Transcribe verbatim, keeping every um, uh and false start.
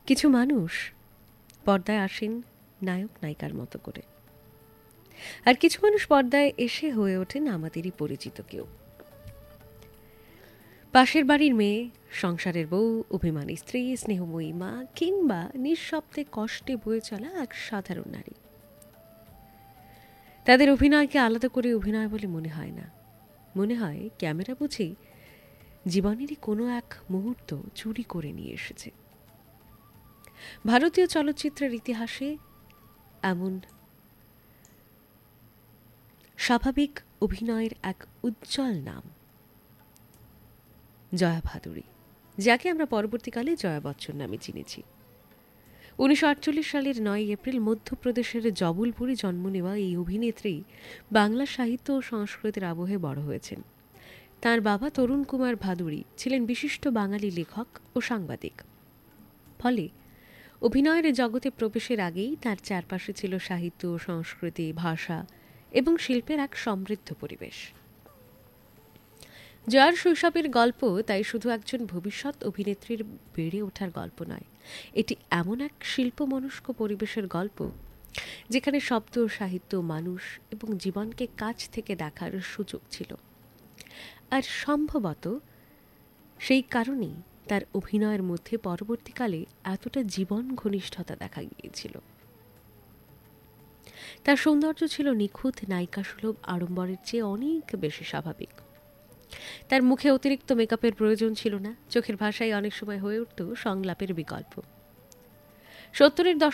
কিছু মানুষ পর্দায় আসেন নায়ক নায়িকার মতো করে, আর কিছু মানুষ পর্দায় এসে হয়ে ওঠেন আমাদেরই পরিচিত কেউ। পাশের বাড়ির মেয়ে, সংসারের বউ, অভিমানী স্ত্রী, স্নেহময়ী মা, কিংবা নিঃশব্দে কষ্টে বয়ে চলা এক সাধারণ নারী। তাদের অভিনয়কে আলাদা করে অভিনয় বলে মনে হয় না। মনে হয় ক্যামেরা বুঝি জীবনেরই কোনো এক মুহূর্ত চুরি করে নিয়ে এসেছে। ভারতীয় চলচ্চিত্রের ইতিহাসে এমন স্বাভাবিক অভিনয়ের এক উজ্জ্বল নাম জয়া ভাদুড়ী, যাকে আমরা পরবর্তীকালে জয়া বচ্চন নামে চিনেছি। উনিশশো আটচল্লিশ সালের নয় এপ্রিল মধ্যপ্রদেশের জবলপুরে জন্ম নেওয়া এই অভিনেত্রী বাংলা সাহিত্য ও সংস্কৃতির আবহে বড় হয়েছেন। তার বাবা তরুণ কুমার ভাদুড়ী ছিলেন বিশিষ্ট বাঙালি লেখক ও সাংবাদিক। ফলে অভিনয়ের জগতে প্রবেশের আগেই তার চারপাশে ছিল সাহিত্য, সংস্কৃতি, ভাষা এবং শিল্পের এক সমৃদ্ধ পরিবেশ। জয়ার শৈশবের গল্প তাই শুধু একজন ভবিষ্যৎ অভিনেত্রীর বেড়ে ওঠার গল্প নয়, এটি এমন এক শিল্পমনস্ক পরিবেশের গল্প যেখানে শব্দ, সাহিত্য, মানুষ এবং জীবনকে কাছ থেকে দেখার সুযোগ ছিল। আর সম্ভবত সেই কারণেই তার অভিনয়ের মধ্যে পরবর্তীকালে এতটা জীবন ঘনিষ্ঠতা দেখা গিয়েছিল। তার সৌন্দর্য ছিল নিখুঁত নায়িকাসুলভ আড়ম্বরের চেয়ে অনেক বেশি স্বাভাবিক। তার মুখে অতিরিক্ত মেকআপের প্রয়োজন ছিল না, চোখের ভাষায় অনেক সময় হয়ে উঠত সংলাপের বিকল্প। সত্তরের দশক